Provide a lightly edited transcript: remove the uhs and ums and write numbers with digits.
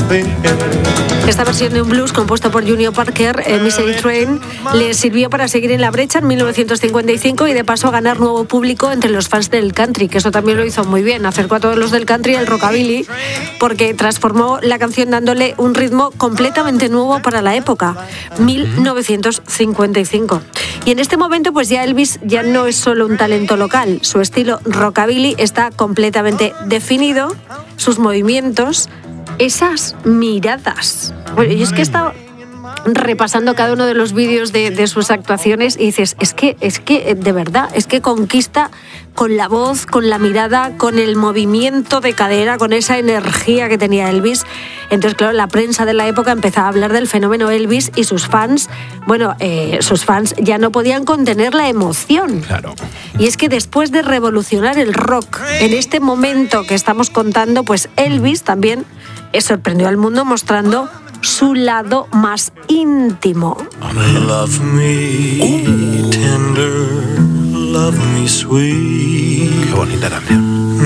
Esta versión de un blues compuesto por Junior Parker, Misery Train, le sirvió para seguir en la brecha en 1955 y de paso a ganar nuevo público entre los fans del country, que eso también lo hizo muy bien, acercó a todos los del country al rockabilly, porque transformó la canción dándole un ritmo completamente nuevo para la época, 1955. Y en este momento pues ya Elvis ya no es solo un talento local, su estilo rockabilly está completamente definido, sus movimientos, esas miradas. Bueno, yo es que he estado repasando cada uno de los vídeos de sus actuaciones y dices, es que de verdad, es que conquista con la voz, con la mirada, con el movimiento de cadera, con esa energía que tenía Elvis. Entonces, claro, la prensa de la época empezaba a hablar del fenómeno Elvis y sus fans, sus fans ya no podían contener la emoción. Claro. Y es que después de revolucionar el rock, en este momento que estamos contando, pues Elvis también sorprendió al mundo mostrando su lado más íntimo. Love me tender, love me sweet. Qué bonita canción.